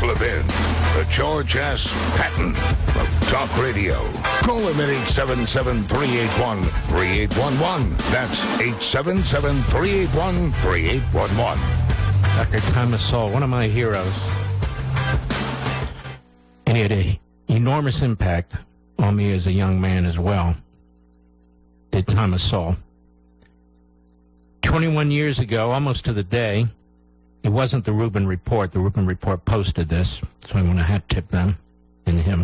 Levin, the George S. Patton of Talk Radio. Call him at 877-381-3811. That's 877-381-3811. Dr. Thomas Sowell, one of my heroes. And he had an enormous impact on me as a young man as well, did Thomas Sowell. 21 years ago, almost to the day, it wasn't the Rubin Report. The Rubin Report posted this, so I want to hat tip them and him.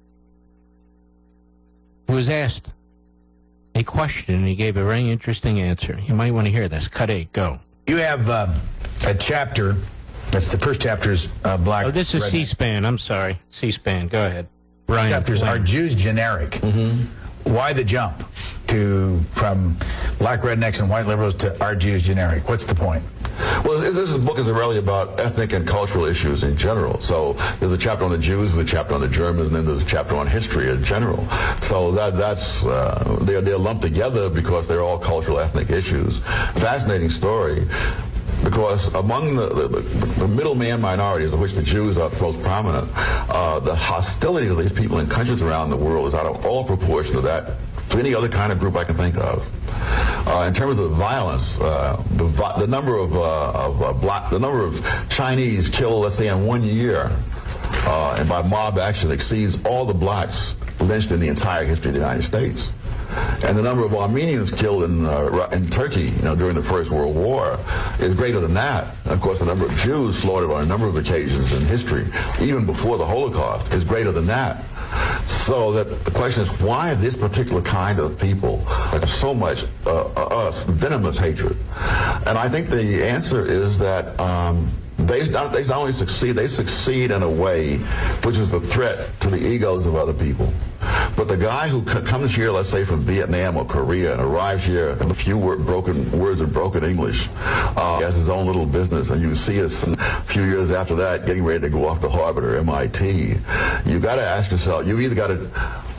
He was asked a question, and he gave a very interesting answer. You might want to hear this. Cut 8, go. You have a chapter. That's the first chapter's Black. Oh, this is redneck. C-SPAN. I'm sorry. C-SPAN. Go ahead. Brian. Chapters Flynn. Are Jews generic? Mm-hmm. Why the jump from black rednecks and white liberals to Are Jews generic? What's the point? Well, this book is really about ethnic and cultural issues in general. So there's a chapter on the Jews, there's a chapter on the Germans, and then there's a chapter on history in general. So they're lumped together because they're all cultural ethnic issues. Fascinating story. Because among the middleman minorities, of which the Jews are the most prominent, the hostility to these people in countries around the world is out of all proportion to any other kind of group I can think of. In terms of violence, the number of Chinese killed, let's say, in 1 year, and by mob action exceeds all the blacks lynched in the entire history of the United States. And the number of Armenians killed in Turkey, during the First World War is greater than that. And of course, the number of Jews slaughtered on a number of occasions in history, even before the Holocaust, is greater than that. So that the question is, why this particular kind of people have so much venomous hatred? And I think the answer is that they not only succeed, they succeed in a way which is a threat to the egos of other people. But the guy who comes here, let's say from Vietnam or Korea, and arrives here with a few words of broken English, has his own little business, and you see us a few years after that getting ready to go off to Harvard or MIT, you got to ask yourself, you either got to,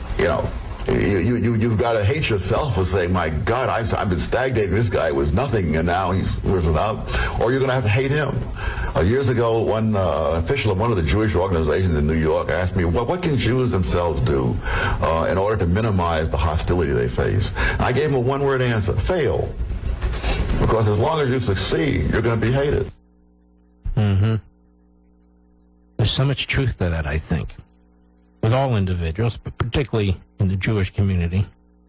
you've got to hate yourself for saying, my God, I've been stagnating. This guy was nothing, and now he's risen up. Or you're going to have to hate him. Years ago, one official of one of the Jewish organizations in New York asked me, what can Jews themselves do in order to minimize the hostility they face? And I gave him a one-word answer: fail. Because as long as you succeed, you're going to be hated. Mm-hmm. There's so much truth to that, I think, with all individuals, but particularly in the Jewish community.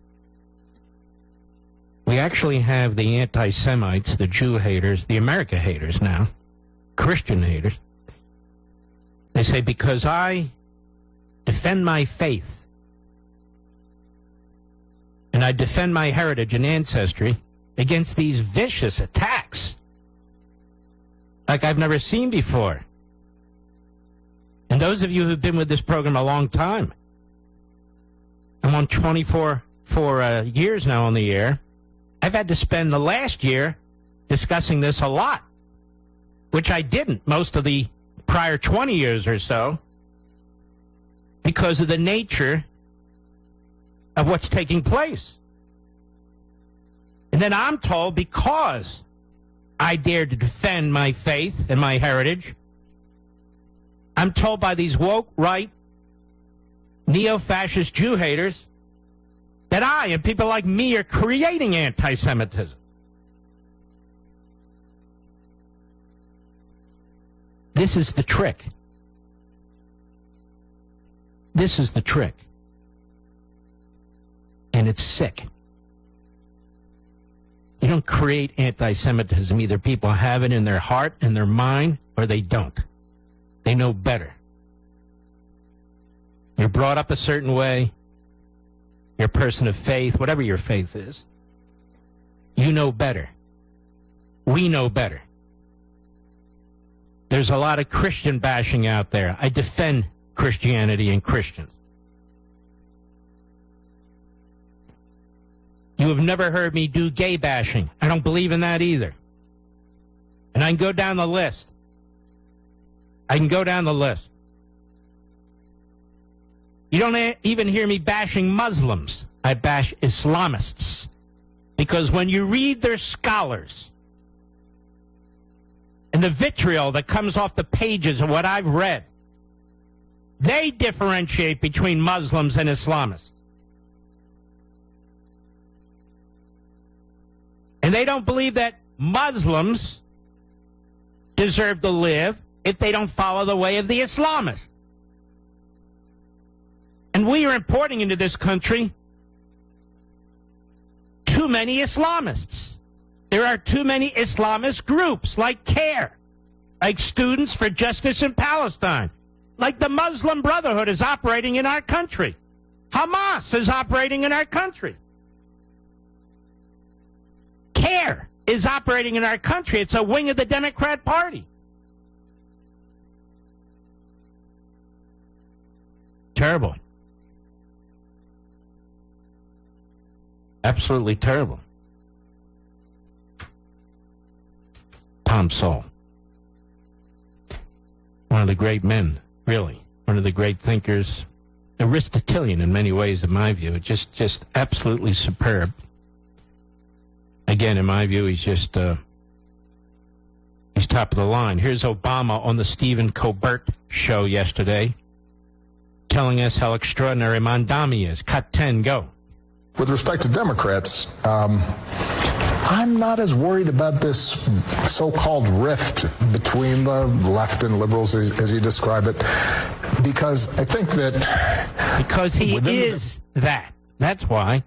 We actually have the anti-Semites, the Jew haters, the America haters now, Christian haters. They say, because I defend my faith and I defend my heritage and ancestry against these vicious attacks like I've never seen before. And those of you who've been with this program a long time, I'm on 24 years now on the air. I've had to spend the last year discussing this a lot, which I didn't most of the prior 20 years or so, because of the nature of what's taking place. And then I'm told, because I dared to defend my faith and my heritage, I'm told by these woke, right, neo-fascist Jew haters that I and people like me are creating anti-Semitism. This is the trick. This is the trick. And it's sick. You don't create anti-Semitism. Either people have it in their heart and their mind, or they don't. They know better. You're brought up a certain way. You're a person of faith, whatever your faith is. You know better. We know better. There's a lot of Christian bashing out there. I defend Christianity and Christians. You have never heard me do gay bashing. I don't believe in that either. And I can go down the list. You don't even hear me bashing Muslims. I bash Islamists. Because when you read their scholars and the vitriol that comes off the pages of what I've read They differentiate between Muslims and Islamists. And they don't believe that Muslims deserve to live if they don't follow the way of the Islamists. And we are importing into this country too many Islamists. There are too many Islamist groups like CARE, like Students for Justice in Palestine, like the Muslim Brotherhood is operating in our country. Hamas is operating in our country. CARE is operating in our country. It's a wing of the Democrat Party. Terrible. Absolutely terrible. Tom Sowell. One of the great men, really. One of the great thinkers. Aristotelian in many ways, in my view. Just absolutely superb. Again, in my view, he's just, he's top of the line. Here's Obama on the Stephen Colbert show yesterday, telling us how extraordinary Mondami is. Cut 10, go. With respect to Democrats, I'm not as worried about this so-called rift between the left and liberals as you describe it, because I think that... Because he is that. That's why.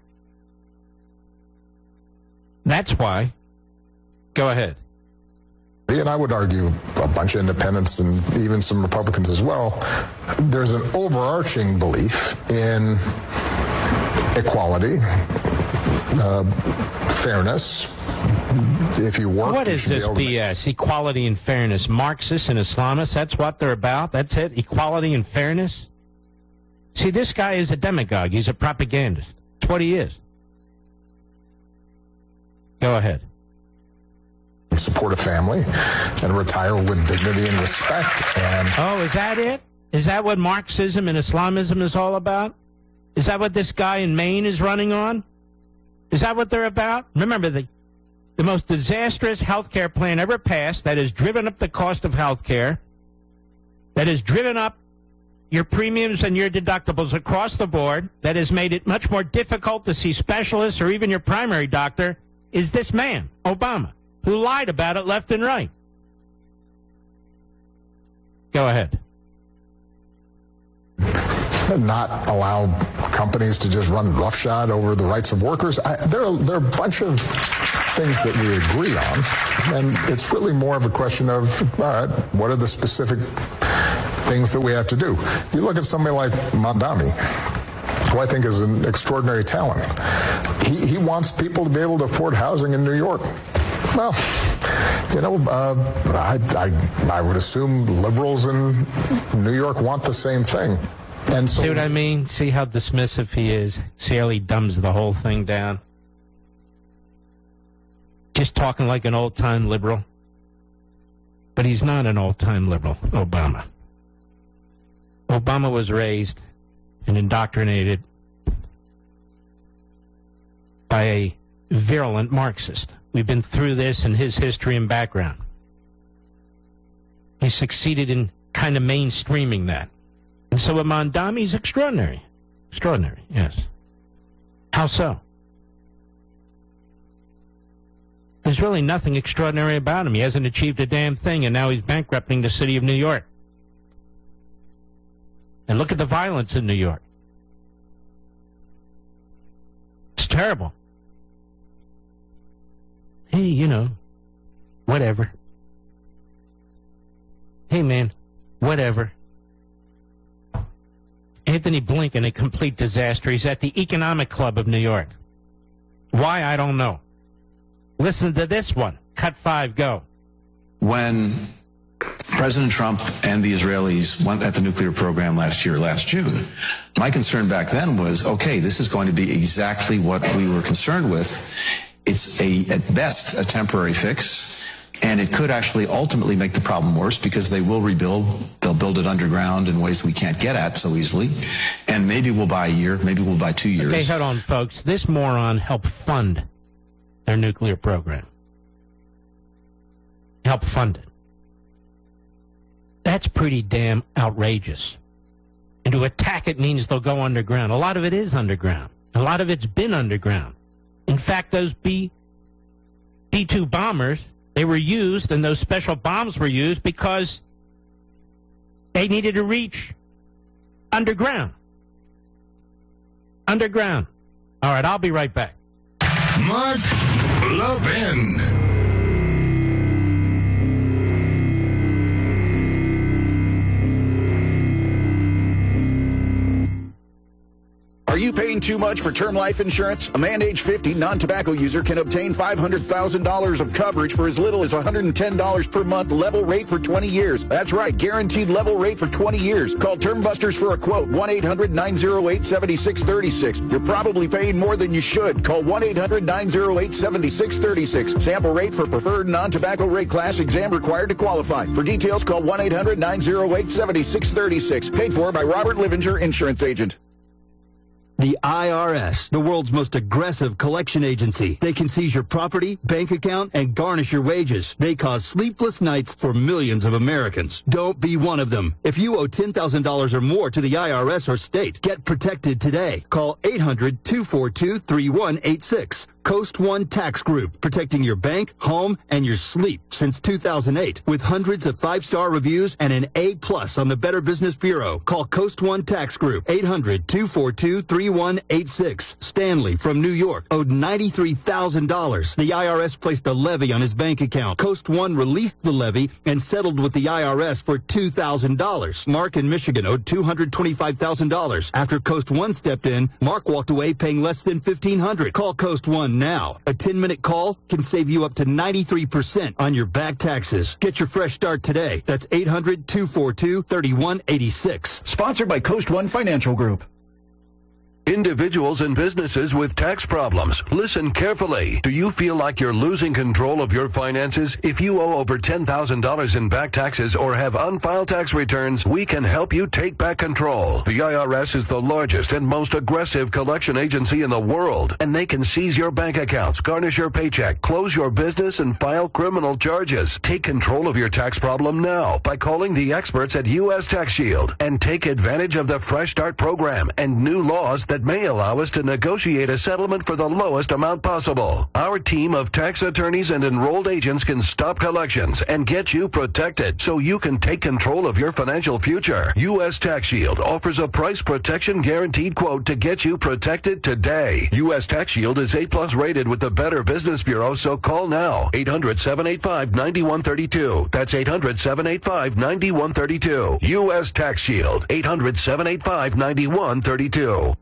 That's why. Go ahead. And I would argue a bunch of independents and even some Republicans as well, there's an overarching belief in equality, fairness. If you work, what is this BS? Equality and fairness. Marxists and Islamists, that's what they're about? That's it? Equality and fairness? See, this guy is a demagogue. He's a propagandist. That's what he is. Go ahead. Support a family and retire with dignity and respect. And oh, is that it? Is that what Marxism and Islamism is all about? Is that what this guy in Maine is running on? Is that what they're about? Remember, the most disastrous health care plan ever passed that has driven up the cost of health care, that has driven up your premiums and your deductibles across the board, that has made it much more difficult to see specialists or even your primary doctor, is this man, Obama, who lied about it left and right. Go ahead. Not allow companies to just run roughshod over the rights of workers. There are a bunch of things that we agree on, and it's really more of a question of, all right, what are the specific things that we have to do? You look at somebody like Mondami, who I think is an extraordinary talent. He wants people to be able to afford housing in New York. Well, you know, I would assume liberals in New York want the same thing. And so, see what I mean? See how dismissive he is? See how he dumbs the whole thing down? Just talking like an old-time liberal. But he's not an old-time liberal, Obama. Obama was raised and indoctrinated by a virulent Marxist. We've been through this in his history and background. He succeeded in kind of mainstreaming that. And so Mondami's extraordinary. Extraordinary, yes. How so? There's really nothing extraordinary about him. He hasn't achieved a damn thing, and now he's bankrupting the city of New York. And look at the violence in New York. It's terrible. Hey, you know, whatever. Hey, man, whatever. Anthony Blinken, a complete disaster. He's at the Economic Club of New York. Why, I don't know. Listen to this one. Cut 5, go. When President Trump and the Israelis went at the nuclear program last June, my concern back then was, okay, this is going to be exactly what we were concerned with. It's at best, a temporary fix. And it could actually ultimately make the problem worse because they will rebuild. They'll build it underground in ways we can't get at so easily. And maybe we'll buy a year. Maybe we'll buy 2 years. Okay, hold on, folks. This moron helped fund their nuclear program. Help fund it. That's pretty damn outrageous. And to attack it means they'll go underground. A lot of it is underground. A lot of it's been underground. In fact, those B-2 bombers, they were used, and those special bombs were used because they needed to reach underground. Underground. All right, I'll be right back. Mark Levin. Are you paying too much for term life insurance? A man age 50 non-tobacco user can obtain $500,000 of coverage for as little as $110 per month, level rate for 20 years. That's right, guaranteed level rate for 20 years. Call Term Busters for a quote, 1-800-908-7636. You're probably paying more than you should. Call 1-800-908-7636. Sample rate for preferred non-tobacco rate class, exam required to qualify. For details, call 1-800-908-7636. Paid for by Robert Livinger, insurance agent. The IRS, the world's most aggressive collection agency. They can seize your property, bank account, and garnish your wages. They cause sleepless nights for millions of Americans. Don't be one of them. If you owe $10,000 or more to the IRS or state, get protected today. Call 800-242-3186. Coast One Tax Group, protecting your bank, home, and your sleep since 2008. With hundreds of 5-star reviews and an A+ on the Better Business Bureau. Call Coast One Tax Group, 800-242-3186. Stanley from New York owed $93,000. The IRS placed a levy on his bank account. Coast One released the levy and settled with the IRS for $2,000. Mark in Michigan owed $225,000. After Coast One stepped in, Mark walked away paying less than $1,500. Call Coast One now. A 10-minute call can save you up to 93% on your back taxes. Get your fresh start today. That's 800-242-3186. Sponsored by Coast One Financial Group. Individuals and businesses with tax problems, listen carefully. Do you feel like you're losing control of your finances? If you owe over $10,000 in back taxes or have unfiled tax returns, we can help you take back control. The IRS is the largest and most aggressive collection agency in the world, and they can seize your bank accounts, garnish your paycheck, close your business, and file criminal charges. Take control of your tax problem now by calling the experts at U.S. Tax Shield and take advantage of the Fresh Start program and new laws that may allow us to negotiate a settlement for the lowest amount possible. Our team of tax attorneys and enrolled agents can stop collections and get you protected so you can take control of your financial future. U.S. Tax Shield offers a price protection guaranteed quote to get you protected today. U.S. Tax Shield is A+ rated with the Better Business Bureau, so call now. 800-785-9132. That's 800-785-9132. U.S. Tax Shield. 800-785-9132.